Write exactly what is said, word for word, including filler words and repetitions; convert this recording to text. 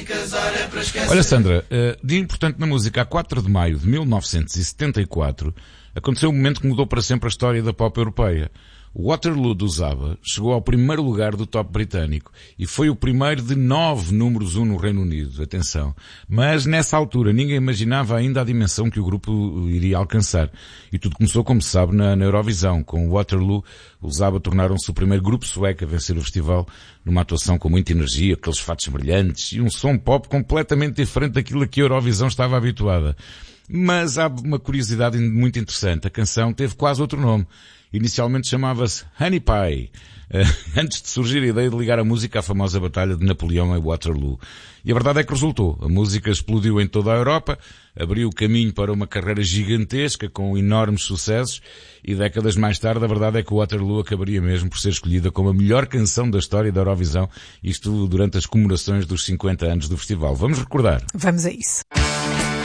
Olha, Sandra, uh, dia importante na música. A quatro de maio de mil novecentos e setenta e quatro aconteceu um momento que mudou para sempre a história da pop europeia. O Waterloo do ABBA chegou ao primeiro lugar do top britânico e foi o primeiro de nove números um no Reino Unido. Atenção. Mas nessa altura ninguém imaginava ainda a dimensão que o grupo iria alcançar. E tudo começou, como se sabe, na, na Eurovisão. Com o Waterloo, os ABBA tornaram-se o primeiro grupo sueco a vencer o festival numa atuação com muita energia, aqueles fatos brilhantes e um som pop completamente diferente daquilo a que a Eurovisão estava habituada. Mas há uma curiosidade muito interessante. A canção teve quase outro nome. Inicialmente chamava-se Honey Pie, antes de surgir a ideia de ligar a música à famosa Batalha de Napoleão em Waterloo. E a verdade é que resultou. A música explodiu em toda a Europa, abriu o caminho para uma carreira gigantesca com enormes sucessos e décadas mais tarde a verdade é que o Waterloo acabaria mesmo por ser escolhida como a melhor canção da história da Eurovisão, isto durante as comemorações dos cinquenta anos do festival. Vamos recordar. Vamos a isso.